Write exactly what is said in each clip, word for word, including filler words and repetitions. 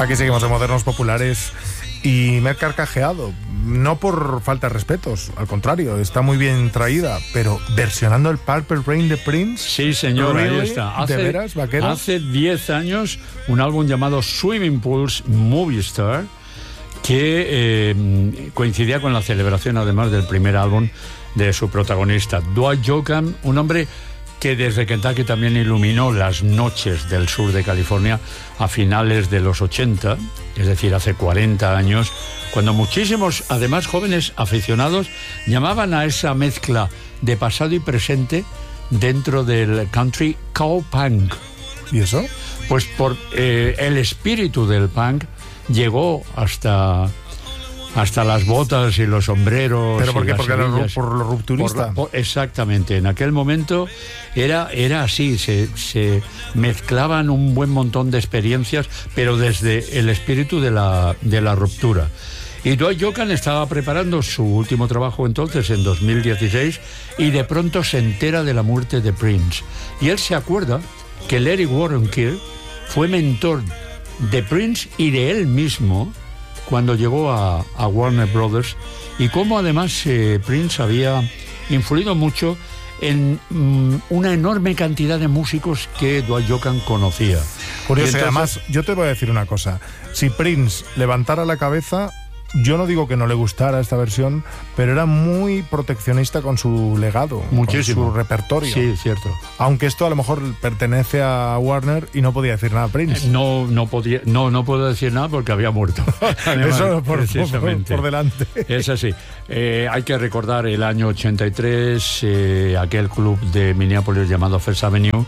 Aquí seguimos en Modernos Populares y me he carcajeado, no por falta de respetos, al contrario, está muy bien traída, pero versionando el Purple Rain de Prince. Sí, señor, really? Ahí está. Hace, ¿De veras, vaquero? Hace diez años, un álbum llamado Swimming Pools Movie Star, que eh, coincidía con la celebración, además, del primer álbum de su protagonista, Dwight Yoakam, un hombre que desde Kentucky también iluminó las noches del sur de California a finales de los ochenta, es decir, hace cuarenta años, cuando muchísimos, además jóvenes aficionados, llamaban a esa mezcla de pasado y presente dentro del country cowpunk. ¿Y eso? Pues por eh, el espíritu del punk llegó hasta... hasta las botas y los sombreros. ¿Pero por qué? Porque era hebillas, por lo rupturista. Por, por, exactamente. En aquel momento era, era así, se, se mezclaban un buen montón de experiencias, pero desde el espíritu de la, de la ruptura. Y Dwight Yoakam estaba preparando su último trabajo entonces, en dos mil dieciséis, y de pronto se entera de la muerte de Prince. Y él se acuerda que Larry Warren-Kill fue mentor de Prince y de él mismo cuando llegó a, a Warner Brothers, y cómo además eh, Prince había influido mucho en mm, una enorme cantidad de músicos que Dwight Yoakam conocía. Curioso, y entonces, además, yo te voy a decir una cosa. Si Prince levantara la cabeza, yo no digo que no le gustara esta versión, pero era muy proteccionista con su legado, muchísimo, con su repertorio. Sí, cierto. Aunque esto a lo mejor pertenece a Warner y no podía decir nada Prince. Eh, no, no podía, no, no puedo decir nada porque había muerto. Además, eso por, por, por delante. Es así. Eh, hay que recordar el año ochenta y tres, eh, aquel club de Minneapolis llamado First Avenue,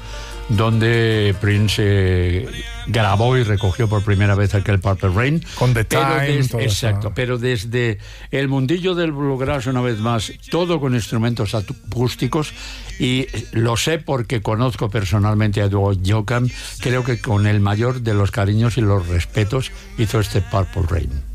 donde Prince eh, grabó y recogió por primera vez aquel Purple Rain. Con The Time, desde, todo exacto, eso. Pero desde el mundillo del bluegrass, una vez más, todo con instrumentos acústicos, y lo sé porque conozco personalmente a Dwight Yoakam, creo que con el mayor de los cariños y los respetos hizo este Purple Rain.